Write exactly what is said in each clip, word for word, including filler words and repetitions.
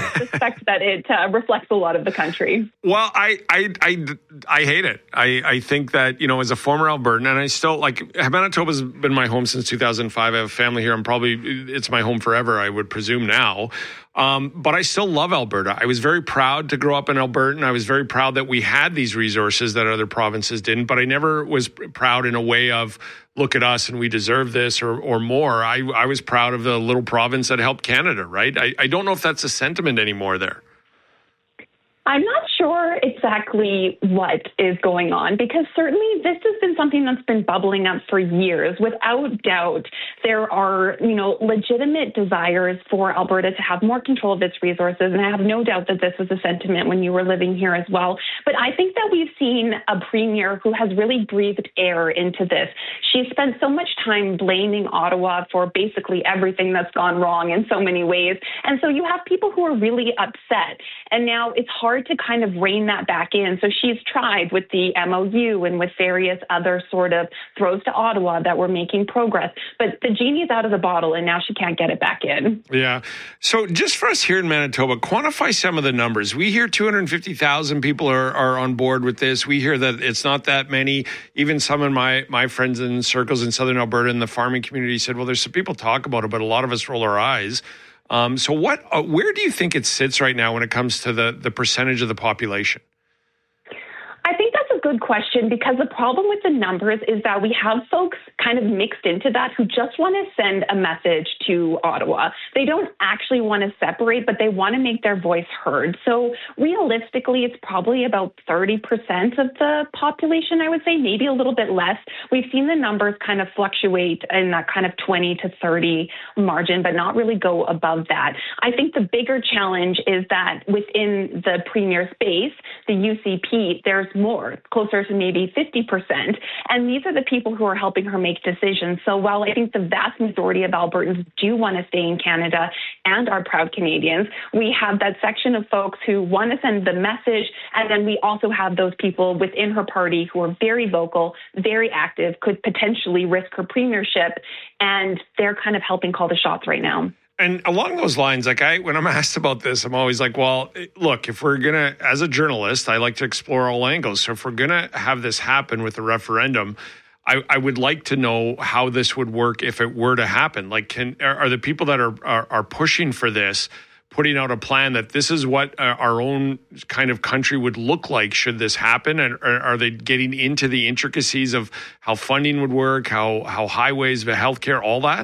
suspect that it uh, reflects a lot of the country. Well, I, I, I, I hate it. I, I think that, you know, as a former Albertan, and I still, like, Manitoba's been my home since two thousand five. I have a family here. I'm probably, it's my home forever, I would presume now. Um, but I still love Alberta. I was very proud to grow up in Alberta, and I was very proud that we had these resources that other provinces didn't. But I never was proud in a way of, look at us and we deserve this or or more. I, I was proud of the little province that helped Canada, right? I, I don't know if that's a sentiment anymore there. I'm not sure exactly what is going on, because certainly this has been something that's been bubbling up for years. Without doubt, there are, you know, legitimate desires for Alberta to have more control of its resources, and I have no doubt that this was a sentiment when you were living here as well. But I think that we've seen a premier who has really breathed air into this. She spent so much time blaming Ottawa for basically everything that's gone wrong in so many ways, and so you have people who are really upset, and now it's hard to kind of rein that back in. So she's tried with the M O U and with various other sort of throws to Ottawa that were making progress. But the genie's out of the bottle, and now she can't get it back in. Yeah. So just for us here in Manitoba, quantify some of the numbers. We hear two hundred fifty thousand people are, are on board with this. We hear that it's not that many. Even some of my, my friends in circles in Southern Alberta in the farming community said, well, there's some people talk about it, but a lot of us roll our eyes. Um, so what? Uh, where do you think it sits right now when it comes to the, the percentage of the population? I think that's a good question, because the problem with the numbers is that we have folks kind of mixed into that who just want to send a message to Ottawa. They don't actually want to separate, but they want to make their voice heard. So realistically, it's probably about thirty percent of the population, I would say, maybe a little bit less. We've seen the numbers kind of fluctuate in that kind of twenty to thirty margin, but not really go above that. I think the bigger challenge is that within the premier space, the U C P, there's more, closer to maybe fifty percent. And these are the people who are helping her make decisions. So while I think the vast majority of Albertans do want to stay in Canada and are proud Canadians, we have that section of folks who want to send the message. And then we also have those people within her party who are very vocal, very active, could potentially risk her premiership. And they're kind of helping call the shots right now. And along those lines, like I, when I'm asked about this, I'm always like, well, look, if we're going to, as a journalist, I like to explore all angles. So if we're going to have this happen with the referendum, I, I would like to know how this would work if it were to happen. Like, can, are, are the people that are, are, are pushing for this putting out a plan that this is what our own kind of country would look like should this happen? And are, are they getting into the intricacies of how funding would work, how, how highways, healthcare, all that?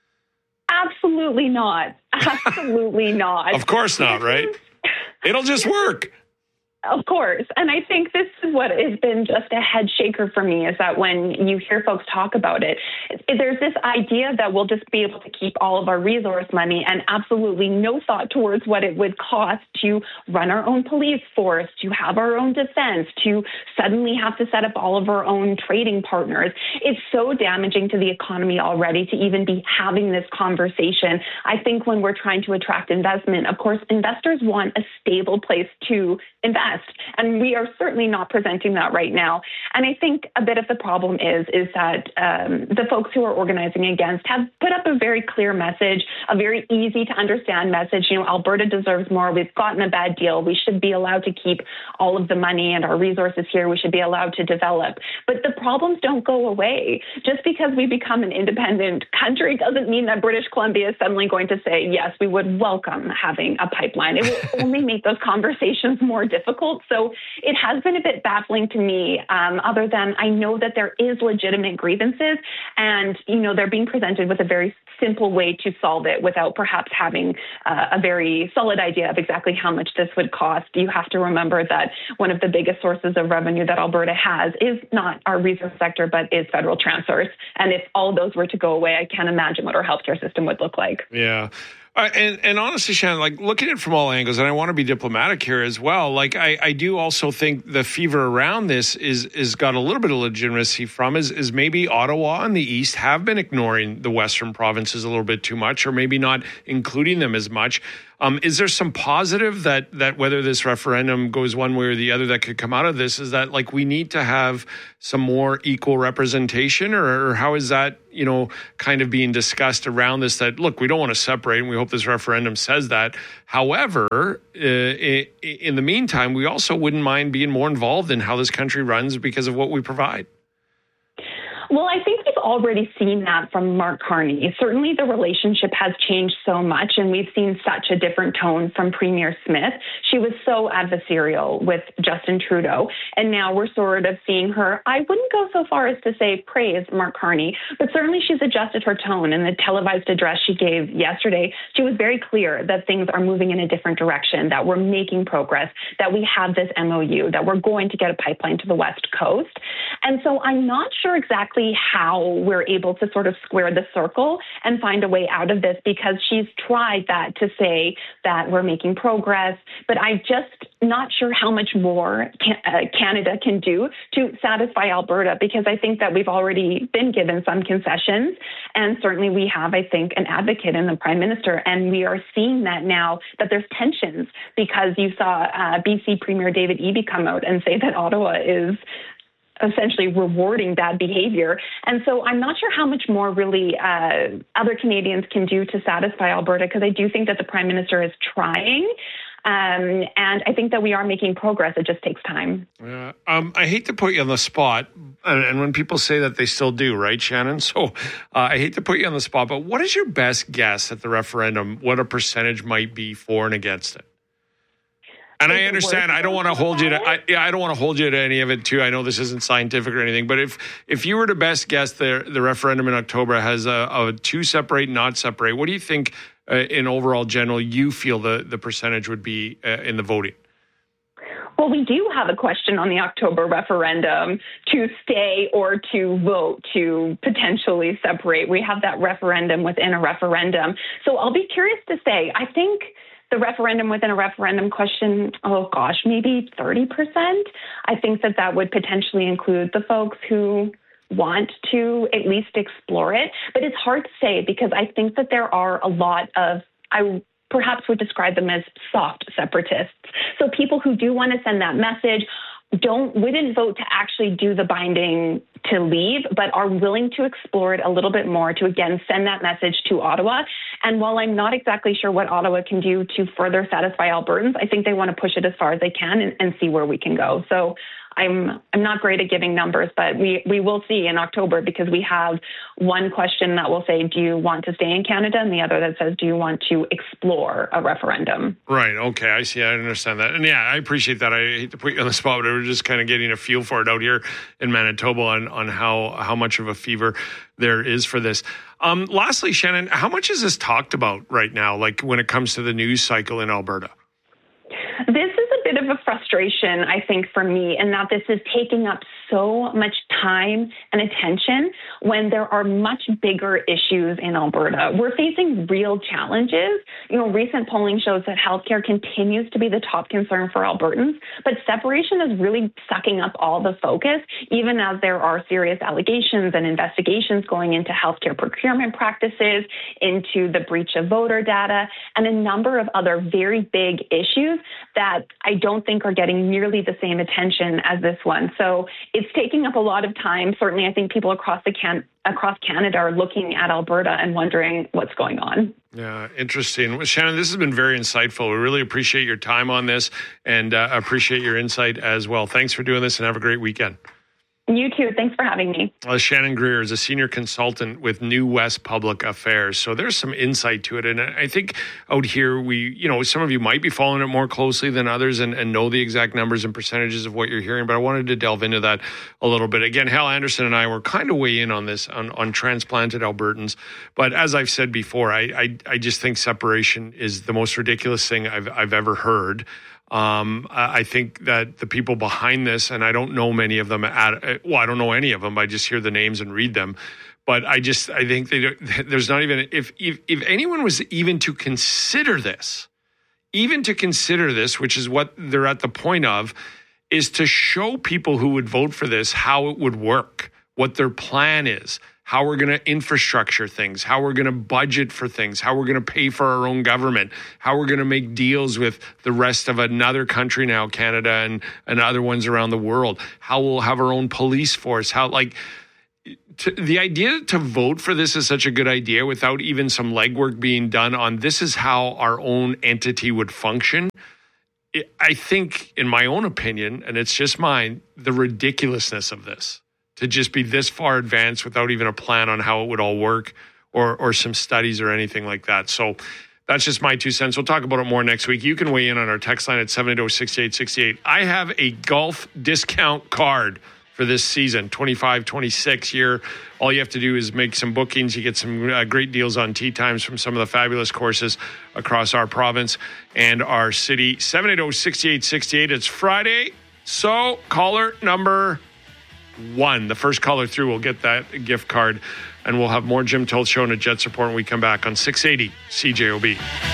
Absolutely not. Absolutely not. Of course not, right? It'll just work. Of course. And I think this is what has been just a head shaker for me, is that when you hear folks talk about it, there's this idea that we'll just be able to keep all of our resource money, and absolutely no thought towards what it would cost to run our own police force, to have our own defense, to suddenly have to set up all of our own trading partners. It's so damaging to the economy already to even be having this conversation. I think when we're trying to attract investment, of course, investors want a stable place to invest. And we are certainly not presenting that right now. And I think a bit of the problem is, is that um, the folks who are organizing against have put up a very clear message, a very easy to understand message. You know, Alberta deserves more. We've gotten a bad deal. We should be allowed to keep all of the money and our resources here. We should be allowed to develop. But the problems don't go away. Just because we become an independent country doesn't mean that British Columbia is suddenly going to say, yes, we would welcome having a pipeline. It will only make those conversations more difficult. So it has been a bit baffling to me, um, other than I know that there is legitimate grievances, and, you know, they're being presented with a very simple way to solve it without perhaps having uh, a very solid idea of exactly how much this would cost. You have to remember that one of the biggest sources of revenue that Alberta has is not our resource sector, but is federal transfers. And if all those were to go away, I can't imagine what our healthcare system would look like. Yeah. Uh, and, and honestly, Shannon, like looking at it from all angles, and I want to be diplomatic here as well. Like I, I do also think the fever around this is is got a little bit of legitimacy from is is maybe Ottawa and the East have been ignoring the Western provinces a little bit too much, or maybe not including them as much. Um, is there some positive that that whether this referendum goes one way or the other that could come out of this? Is that like we need to have some more equal representation, or, or how is that, you know, kind of being discussed around this? That look, we don't want to separate, and we hope this referendum says that. However, uh, in the meantime, we also wouldn't mind being more involved in how this country runs because of what we provide. Well, I think we've already seen that from Mark Carney. Certainly the relationship has changed so much, and we've seen such a different tone from Premier Smith. She was so adversarial with Justin Trudeau, and now we're sort of seeing her, I wouldn't go so far as to say praise Mark Carney, but certainly she's adjusted her tone. In the televised address she gave yesterday, she was very clear that things are moving in a different direction, that we're making progress, that we have this M O U, that we're going to get a pipeline to the West Coast. And so I'm not sure exactly how we're able to sort of square the circle and find a way out of this, because she's tried that to say that we're making progress, but I'm just not sure how much more can, uh, Canada can do to satisfy Alberta, because I think that we've already been given some concessions, and certainly we have, I think, an advocate in the Prime Minister, and we are seeing that now, that there's tensions, because you saw uh, B C Premier David Eby come out and say that Ottawa is essentially rewarding bad behavior. And so I'm not sure how much more really uh, other Canadians can do to satisfy Alberta, because I do think that the Prime Minister is trying. Um, and I think that we are making progress. It just takes time. Yeah. Um, I hate to put you on the spot. And, and when people say that, they still do, right, Shannon? So uh, I hate to put you on the spot, but what is your best guess at the referendum, what a percentage might be for and against it? And I understand. I don't want to hold you to. I, yeah, I don't want to hold you to any of it too. I know this isn't scientific or anything, but if if you were to best guess, the the referendum in October has a, a to separate, not separate. What do you think, uh, in overall general, you feel the the percentage would be uh, in the voting? Well, we do have a question on the October referendum to stay or to vote to potentially separate. We have that referendum within a referendum. So I'll be curious to say, I think the referendum within a referendum question, oh gosh, maybe thirty percent. I think that that would potentially include the folks who want to at least explore it. But it's hard to say, because I think that there are a lot of, I perhaps would describe them as soft separatists. So people who do want to send that message don't wouldn't vote to actually do the binding to leave, but are willing to explore it a little bit more to, again, send that message to Ottawa. And while I'm not exactly sure what Ottawa can do to further satisfy Albertans, I think they want to push it as far as they can and, and see where we can go. So I'm I'm not great at giving numbers, but we, we will see in October, because we have one question that will say, do you want to stay in Canada? And the other that says, do you want to explore a referendum? Right. Okay. I see. I understand that. And yeah, I appreciate that. I hate to put you on the spot, but we're just kind of getting a feel for it out here in Manitoba on, on how, how much of a fever there is for this. Um, lastly, Shannon, how much is this talked about right now, like when it comes to the news cycle in Alberta? This is a bit of a frustration, I think, for me, in that this is taking up so much time and attention when there are much bigger issues in Alberta. We're facing real challenges. You know, recent polling shows that healthcare continues to be the top concern for Albertans, but separation is really sucking up all the focus, even as there are serious allegations and investigations going into healthcare procurement practices, into the breach of voter data, and a number of other very big issues that I don't think are getting nearly the same attention as this one. So it's taking up a lot of time. Certainly, I think people across the can across Canada are looking at Alberta and wondering what's going on. Yeah, interesting. Well, Shannon, this has been very insightful. We really appreciate your time on this, and uh, appreciate your insight as well. Thanks for doing this, and have a great weekend. You too. Thanks for having me. Uh, Shannon Greer is a senior consultant with New West Public Affairs. So there's some insight to it. And I think out here, we, you know, some of you might be following it more closely than others and, and know the exact numbers and percentages of what you're hearing. But I wanted to delve into that a little bit. Again, Hal Anderson and I were kind of way in on this, on, on transplanted Albertans. But as I've said before, I, I, I just think separation is the most ridiculous thing I've, I've ever heard. Um, I think that the people behind this, and I don't know many of them at, well, I don't know any of them. I just hear the names and read them. But I just, I think they, there's not even, if, if, if anyone was even to consider this, even to consider this, which is what they're at the point of, is to show people who would vote for this how it would work, what their plan is, how we're going to infrastructure things, how we're going to budget for things, how we're going to pay for our own government, how we're going to make deals with the rest of another country now, Canada and, and other ones around the world, how we'll have our own police force, how like to, the idea to vote for this is such a good idea without even some legwork being done on this is how our own entity would function. I think, in my own opinion, and it's just mine, the ridiculousness of this. To just be this far advanced without even a plan on how it would all work or or some studies or anything like that. So that's just my two cents. We'll talk about it more next week. You can weigh in on our text line at seven eight zero, six eight six eight. I have a golf discount card for this season, twenty-five twenty-six year. All you have to do is make some bookings. You get some uh, great deals on tee times from some of the fabulous courses across our province and our city. seven eight zero, six eight six eight. It's Friday. So caller number one, the first caller through will get that gift card, and we'll have more Jim Toth Show and a Jets Report when we come back on six eighty C J O B.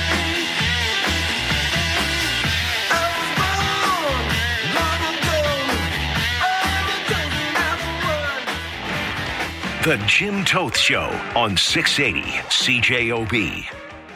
The Jim Toth Show on six eighty C J O B.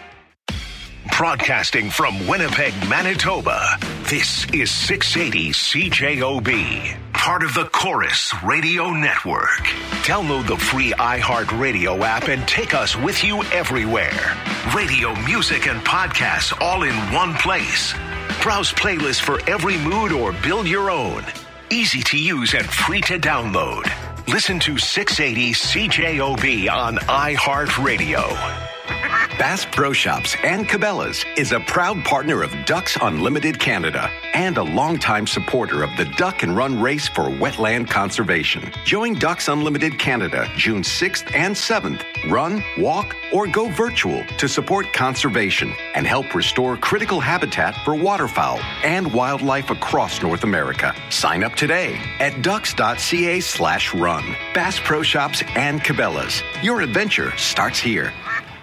Broadcasting from Winnipeg, Manitoba, this is six eighty C J O B, part of the Chorus Radio Network. Download the free iHeartRadio app and take us with you everywhere. Radio, music, and podcasts all in one place. Browse playlists for every mood or build your own. Easy to use and free to download. Listen to six eighty C J O B on iHeartRadio. Bass Pro Shops and Cabela's is a proud partner of Ducks Unlimited Canada and a longtime supporter of the Duck and Run race for wetland conservation. Join Ducks Unlimited Canada June sixth and seventh. Run, walk, or go virtual to support conservation and help restore critical habitat for waterfowl and wildlife across North America. Sign up today at ducks.ca slash run. Bass Pro Shops and Cabela's. Your adventure starts here.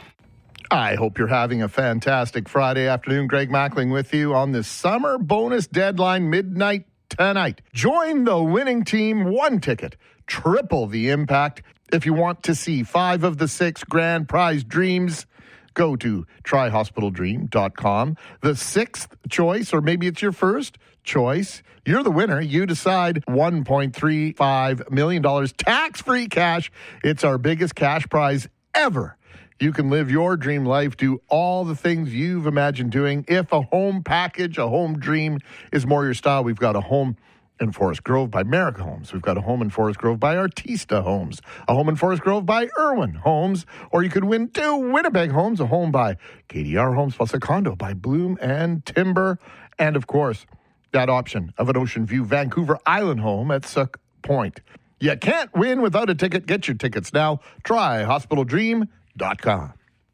I hope you're having a fantastic Friday afternoon. Greg Mackling with you on this summer bonus deadline midnight tonight. Join the winning team, one ticket, triple the impact. If you want to see five of the six grand prize dreams, go to try hospital dream dot com. The sixth choice, or maybe it's your first choice, you're the winner. You decide. one point three five million dollars tax-free cash. It's our biggest cash prize ever. You can live your dream life, do all the things you've imagined doing. If a home package, a home dream is more your style, we've got a home in Forest Grove by Merrick Homes. We've got a home in Forest Grove by Artista Homes, a home in Forest Grove by Irwin Homes, or you could win two Winnipeg homes, a home by K D R Homes, plus a condo by Bloom and Timber, and of course, that option of an Ocean View Vancouver Island home at Suck Point. You can't win without a ticket. Get your tickets now. Try hospital dream dot com.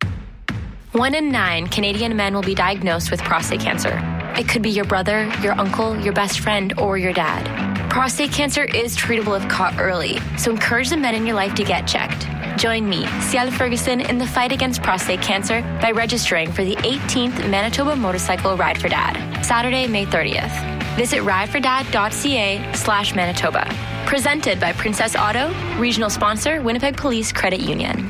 One in nine Canadian men will be diagnosed with prostate cancer. It could be your brother, your uncle, your best friend, or your dad. Prostate cancer is treatable if caught early, so encourage the men in your life to get checked. Join me, Ciel Ferguson, in the fight against prostate cancer by registering for the eighteenth Manitoba Motorcycle Ride for Dad, Saturday, May thirtieth. Visit ridefordad.ca slash Manitoba. Presented by Princess Auto, regional sponsor, Winnipeg Police Credit Union.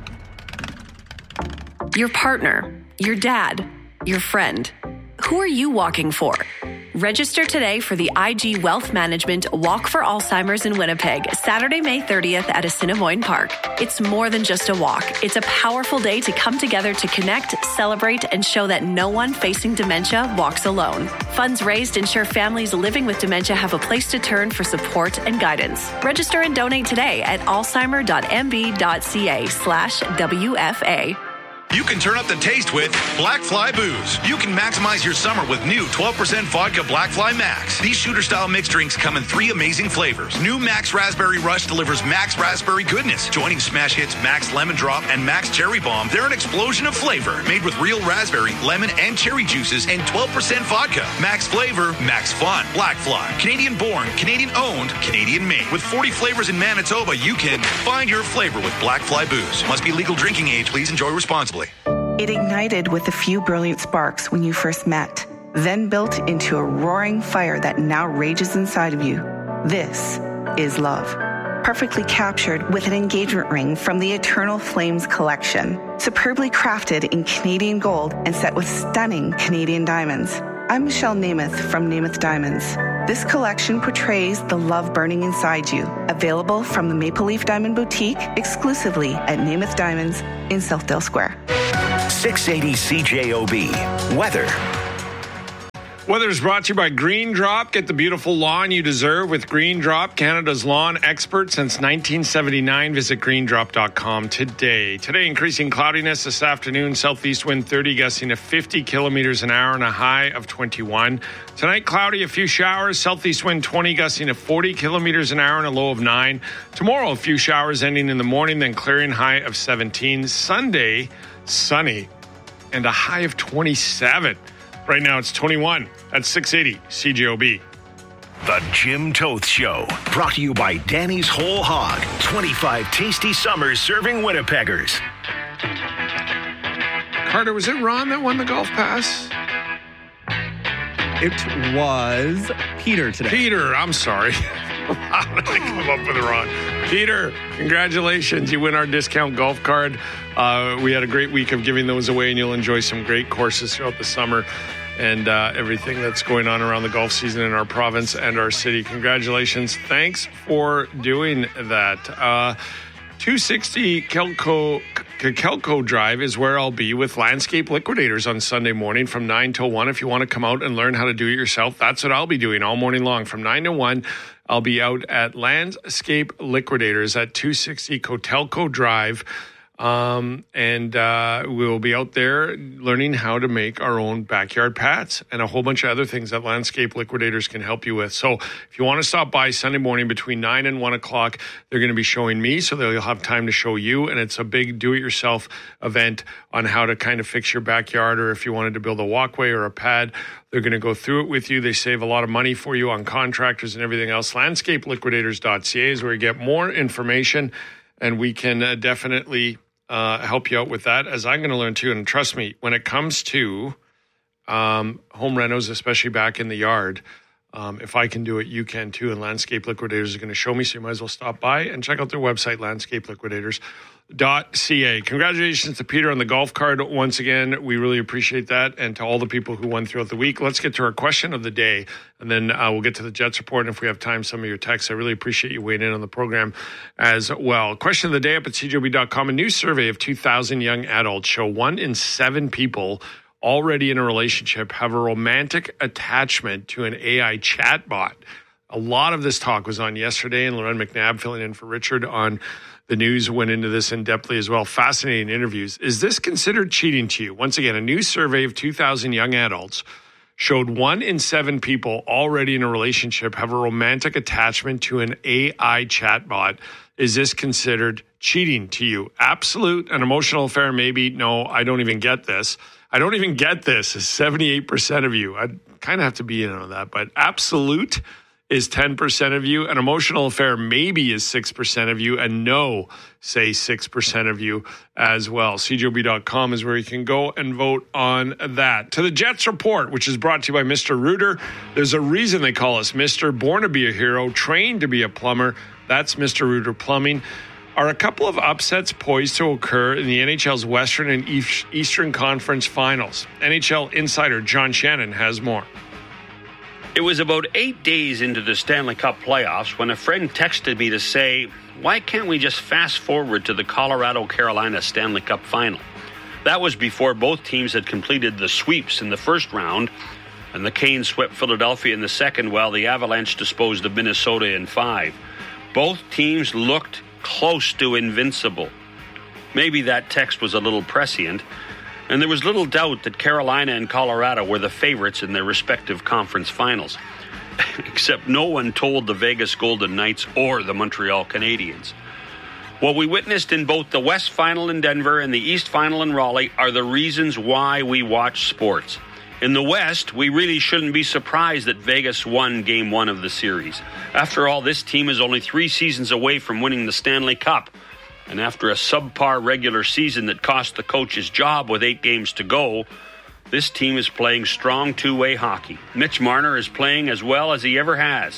Your partner, your dad, your friend. Who are you walking for? Register today for the I G Wealth Management Walk for Alzheimer's in Winnipeg, Saturday, May thirtieth at Assiniboine Park. It's more than just a walk. It's a powerful day to come together to connect, celebrate, and show that no one facing dementia walks alone. Funds raised ensure families living with dementia have a place to turn for support and guidance. Register and donate today at alzheimer.mb.ca slash WFA. You can turn up the taste with Black Fly Booze. You can maximize your summer with new twelve percent vodka Black Fly Max. These shooter-style mixed drinks come in three amazing flavors. New Max Raspberry Rush delivers Max Raspberry goodness. Joining smash hits Max Lemon Drop and Max Cherry Bomb, they're an explosion of flavor. Made with real raspberry, lemon, and cherry juices and twelve percent vodka. Max flavor, max fun. Black Fly. Canadian born, Canadian owned, Canadian made. With forty flavors in Manitoba, you can find your flavor with Black Fly Booze. Must be legal drinking age. Please enjoy responsibly. It ignited with a few brilliant sparks when you first met, then built into a roaring fire that now rages inside of you. This is love. perfectly captured with an engagement ring from the Eternal Flames collection. Superbly crafted in Canadian gold and set with stunning Canadian diamonds. I'm Michelle Namath from Namath Diamonds. This collection portrays the love burning inside you. Available from the Maple Leaf Diamond Boutique exclusively at Namath Diamonds in Southdale Square. six eighty C J O B. Weather. Weather is brought to you by Green Drop. Get the beautiful lawn you deserve with Green Drop, Canada's lawn expert since nineteen seventy-nine. Visit green drop dot com today. Today, increasing cloudiness this afternoon. Southeast wind thirty, gusting to fifty kilometers an hour and a high of twenty-one. Tonight, cloudy, a few showers. Southeast wind twenty, gusting to forty kilometers an hour and a low of nine. Tomorrow, a few showers ending in the morning, then clearing, high of seventeen. Sunday, sunny and a high of twenty-seven. Right now, it's twenty-one at six eighty C J O B. The Jim Toth Show, brought to you by Danny's Whole Hog. twenty-five tasty summers serving Winnipeggers. Carter, was it Ron that won the golf pass? It was Peter today. Peter, I'm sorry. How did I come up with Ron? Peter, congratulations. You win our discount golf card. Uh, we had a great week of giving those away, and you'll enjoy some great courses throughout the summer and uh, everything that's going on around the golf season in our province and our city. Congratulations. Thanks for doing that. Uh, two sixty Kelco, Kelco Drive is where I'll be with Landscape Liquidators on Sunday morning from nine till one. If you want to come out and learn how to do it yourself, that's what I'll be doing all morning long. From nine to one, I'll be out at Landscape Liquidators at two sixty Cotelco Drive. Um, and uh, we'll be out there learning how to make our own backyard pads and a whole bunch of other things that Landscape Liquidators can help you with. So if you want to stop by Sunday morning between nine and one o'clock, they're going to be showing me, so they'll have time to show you. And it's a big do-it-yourself event on how to kind of fix your backyard, or if you wanted to build a walkway or a pad, they're going to go through it with you. They save a lot of money for you on contractors and everything else. landscape liquidators dot c a is where you get more information, and we can uh, definitely Uh, help you out with that, as I'm going to learn too. And trust me, when it comes to um, home renos, especially back in the yard, um, if I can do it, you can too. And Landscape Liquidators is going to show me, so you might as well stop by and check out their website, landscape liquidators dot c a. Congratulations to Peter on the golf card once again. We really appreciate that. And to all the people who won throughout the week. Let's get to our question of the day, and then uh, we'll get to the Jets report. And if we have time, some of your texts. I really appreciate you weighing in on the program as well. Question of the day up at c j o b dot com. A new survey of two thousand young adults show one in seven people already in a relationship have a romantic attachment to an A I chatbot. A lot of this talk was on yesterday, and Lauren McNabb, filling in for Richard on the news, went into this in-depthly as well. Fascinating interviews. Is this considered cheating to you? Once again, a new survey of two thousand young adults showed one in seven people already in a relationship have a romantic attachment to an A I chatbot. Is this considered cheating to you? Absolute. An emotional affair, maybe. No, I don't even get this. I don't even get this is seventy-eight percent of you. I'd kind of have to be in on that. But absolute is ten percent of you. An emotional affair maybe is six percent of you. And no, say six percent of you as well. c j o b dot com is where you can go and vote on that. To the Jets report, which is brought to you by Mister Reuter. There's a reason they call us Mister Born to be a hero, trained to be a plumber. That's Mister Reuter Plumbing. Are a couple of upsets poised to occur in the N H L's Western and Eastern Conference Finals? N H L insider John Shannon has more. It was about eight days into the Stanley Cup playoffs when a friend texted me to say, why can't we just fast forward to the Colorado-Carolina Stanley Cup final? That was before both teams had completed the sweeps in the first round, and the Canes swept Philadelphia in the second, while the Avalanche disposed of Minnesota in five. Both teams looked close to invincible. Maybe that text was a little prescient, and there was little doubt that Carolina and Colorado were the favorites in their respective conference finals. Except no one told the Vegas Golden Knights or the Montreal Canadiens. What we witnessed in both the West Final in Denver and the East Final in Raleigh are the reasons why we watch sports. In the West, we really shouldn't be surprised that Vegas won Game one of the series. After all, this team is only three seasons away from winning the Stanley Cup. And after a subpar regular season that cost the coach his job with eight games to go, this team is playing strong two-way hockey. Mitch Marner is playing as well as he ever has.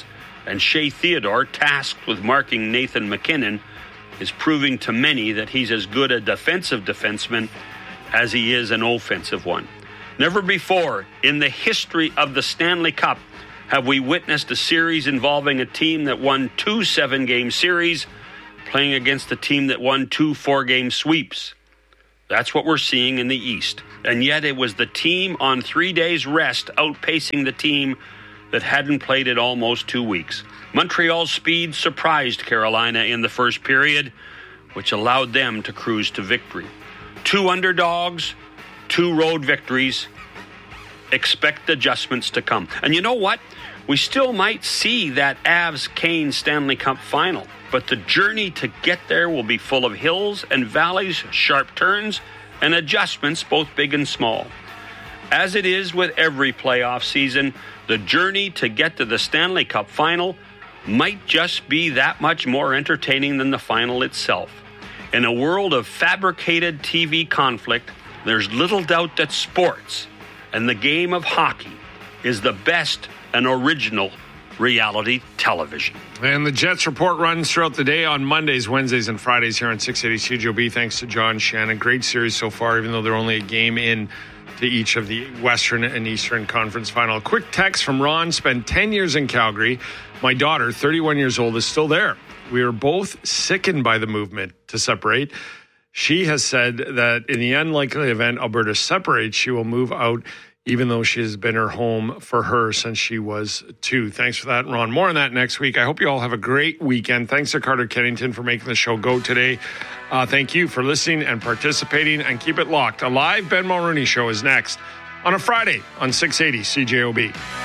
And Shea Theodore, tasked with marking Nathan MacKinnon, is proving to many that he's as good a defensive defenseman as he is an offensive one. Never before in the history of the Stanley Cup have we witnessed a series involving a team that won two seven-game series playing against a team that won two four-game sweeps. That's what we're seeing in the East. And yet it was the team on three days rest outpacing the team that hadn't played it almost two weeks. Montreal's speed surprised Carolina in the first period, which allowed them to cruise to victory. Two underdogs, two road victories. Expect adjustments to come. And you know what? We still might see that Avs-Kane Stanley Cup final, but the journey to get there will be full of hills and valleys, sharp turns, and adjustments both big and small. As it is with every playoff season, the journey to get to the Stanley Cup final might just be that much more entertaining than the final itself. In a world of fabricated T V conflict, there's little doubt that sports and the game of hockey is the best and original reality television. And the Jets report runs throughout the day on Mondays, Wednesdays, and Fridays here on six eighty C J O B. Thanks to John Shannon. Great series so far, even though they're only a game in to each of the Western and Eastern Conference final. A quick text from Ron. Spent ten years in Calgary. My daughter, thirty-one years old, is still there. We are both sickened by the movement to separate. She has said that in the unlikely event Alberta separates, she will move out, even though she has been her home for her since she was two. Thanks for that, Ron. More on that next week. I hope you all have a great weekend. Thanks to Carter Kennington for making the show go today. Uh, thank you for listening and participating, and keep it locked. A live Ben Mulroney show is next on a Friday on six eighty C J O B.